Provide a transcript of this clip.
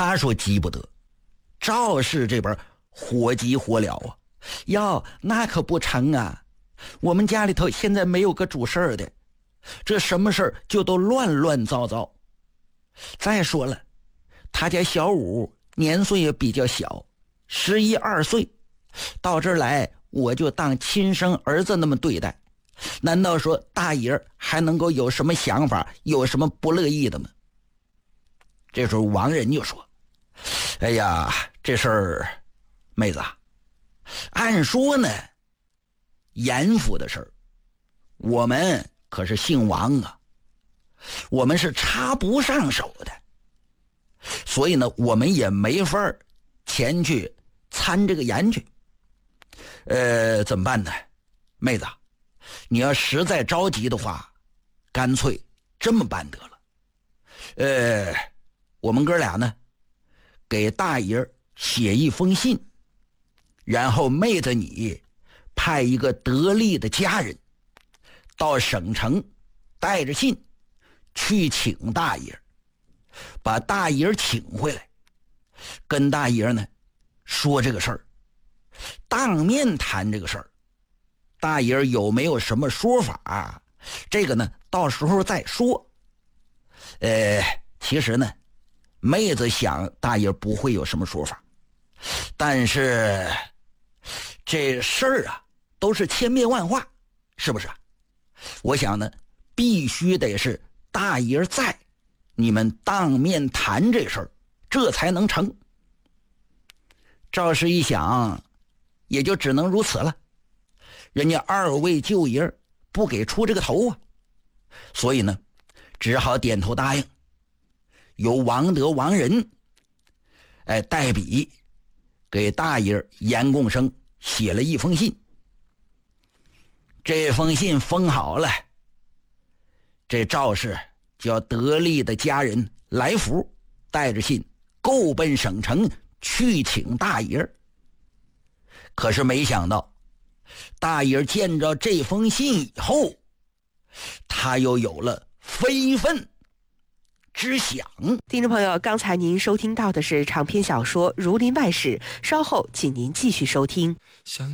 他说急不得。赵氏这边火急火燎啊，哟，那可不成啊，我们家里头现在没有个主事儿的，这什么事儿就都乱乱糟糟。再说了，他家小五年岁也比较小，11、12岁，到这儿来我就当亲生儿子那么对待，难道说大爷还能够有什么想法，有什么不乐意的吗？这时候王仁就说，哎呀，这事儿妹子啊，按说呢严府的事儿我们可是姓王啊，我们是插不上手的，所以呢我们也没法前去参这个盐去。怎么办呢？妹子，你要实在着急的话，干脆这么办得了。我们哥俩呢给大爷写一封信，然后妹子你派一个得力的家人到省城带着信去请大爷，把大爷请回来，跟大爷呢说这个事儿，当面谈这个事儿。大爷有没有什么说法，这个呢到时候再说。其实呢妹子想大爷不会有什么说法，但是这事儿啊都是千变万化，是不是？我想呢必须得是大爷在，你们当面谈这事儿，这才能成。赵氏一想，也就只能如此了，人家二位舅爷不给出这个头啊，所以呢只好点头答应，由王德、王仁代笔给大爷严共生写了一封信。这封信封好了，这赵氏叫得力的家人来福，带着信够奔省城去请大爷。可是没想到大爷见着这封信以后，他又有了非分之想。 听众朋友，刚才您收听到的是长篇小说《儒林外史》，稍后请您继续收听。